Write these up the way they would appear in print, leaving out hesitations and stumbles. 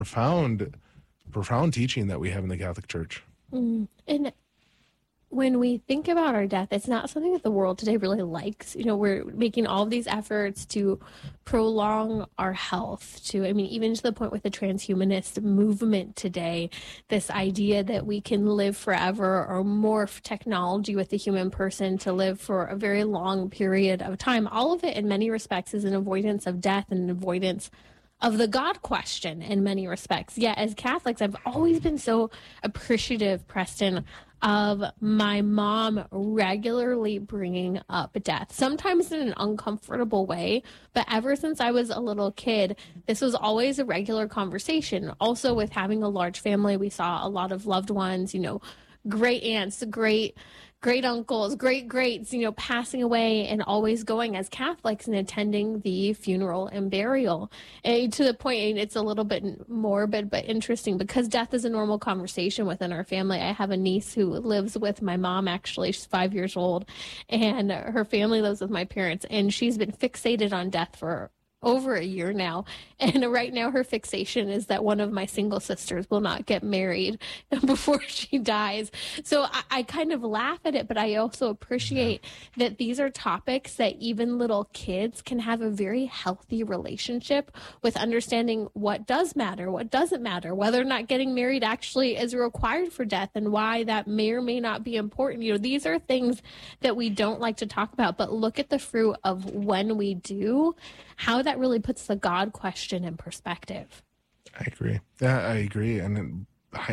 profound teaching that we have in the Catholic Church. And when we think about our death, it's not something that the world today really likes. We're making all of these efforts to prolong our health, even to the point with the transhumanist movement today, this idea that we can live forever or morph technology with the human person to live for a very long period of time. All of it, in many respects, is an avoidance of death and an avoidance of the God question in many respects. Yet, as Catholics, I've always been so appreciative, Preston, of my mom regularly bringing up death, sometimes in an uncomfortable way. But ever since I was a little kid, this was always a regular conversation. Also, with having a large family, we saw a lot of loved ones, great aunts, great uncles, great greats, passing away, and always going as Catholics and attending the funeral and burial. And to the point, it's a little bit morbid, but interesting, because death is a normal conversation within our family. I have a niece who lives with my mom, actually. She's 5 years old, and her family lives with my parents, and she's been fixated on death for over a year now. And right now her fixation is that one of my single sisters will not get married before she dies. So I kind of laugh at it, but I also appreciate that these are topics that even little kids can have a very healthy relationship with, understanding what does matter, what doesn't matter, whether or not getting married actually is required for death, and why that may or may not be important. These are things that we don't like to talk about, but look at the fruit of when we do, how that really puts the God question in perspective. I agree. Yeah, I agree. And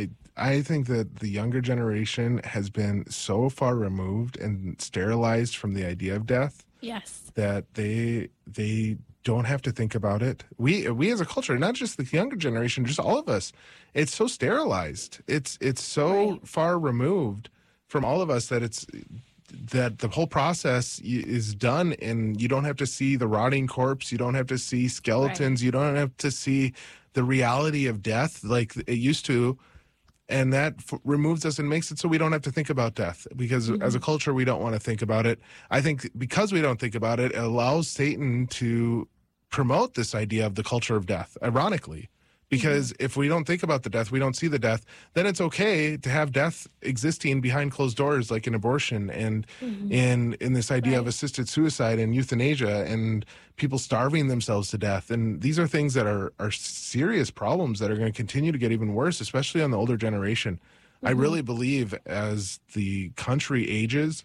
I think that the younger generation has been so far removed and sterilized from the idea of death. Yes. That they don't have to think about it. We as a culture, not just the younger generation, just all of us, it's so sterilized. It's so far removed from all of us that the whole process is done, and you don't have to see the rotting corpse. You don't have to see skeletons. Right. You don't have to see the reality of death like it used to. And that removes us and makes it so we don't have to think about death, because as a culture, we don't want to think about it. I think because we don't think about it, it allows Satan to promote this idea of the culture of death, ironically. Because if we don't think about the death, we don't see the death, then it's okay to have death existing behind closed doors, like an abortion, and in this idea of assisted suicide and euthanasia and people starving themselves to death. And these are things that are serious problems that are going to continue to get even worse, especially on the older generation. I really believe as the country ages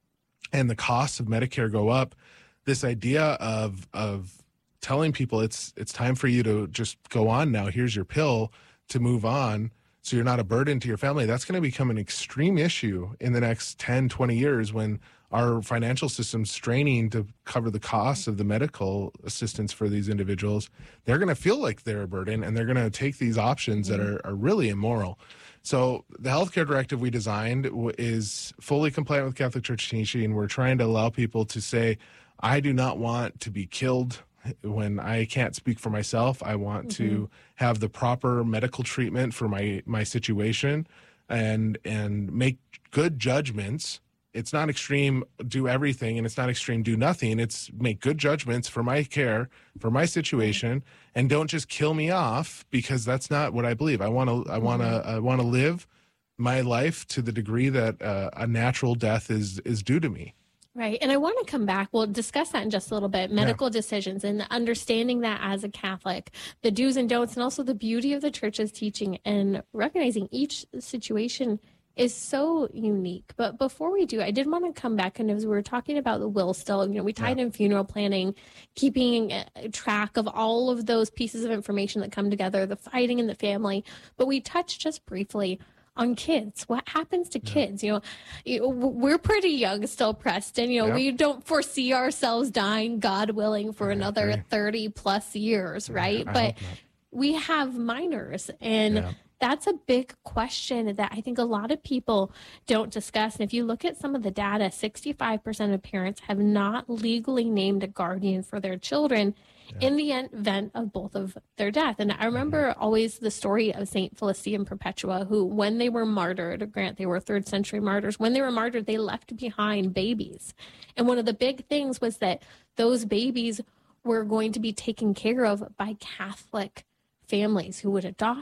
and the costs of Medicare go up, this idea of telling people it's time for you to just go on now, here's your pill to move on so you're not a burden to your family, that's going to become an extreme issue in the next 10, 20 years when our financial system's straining to cover the costs of the medical assistance for these individuals. They're going to feel like they're a burden, and they're going to take these options that are really immoral. So the healthcare directive we designed is fully compliant with Catholic Church teaching. We're trying to allow people to say, I do not want to be killed when I can't speak for myself. I want to have the proper medical treatment for my situation and make good judgments. It's not extreme do everything, and it's not extreme do nothing. It's make good judgments for my care, for my situation, and don't just kill me off, because that's not what I believe. I want to live my life to the degree that a natural death is due to me. Right. And I want to come back. We'll discuss that in just a little bit. Medical decisions and understanding that as a Catholic, the do's and don'ts, and also the beauty of the church's teaching and recognizing each situation is so unique. But before we do, I did want to come back, and as we were talking about the will still, we tied in funeral planning, keeping track of all of those pieces of information that come together, the fighting in the family. But we touched just briefly on kids. What happens to kids? We're pretty young still, Preston. We don't foresee ourselves dying, God willing, for another 30 plus years, right? But we have minors, and that's a big question that I think a lot of people don't discuss. And if you look at some of the data, 65% of parents have not legally named a guardian for their children in the event of both of their death. And I remember always the story of St. Felicia and Perpetua, who, when they were martyred, grant they were 3rd century martyrs, when they were martyred, they left behind babies. And one of the big things was that those babies were going to be taken care of by Catholic families who would adopt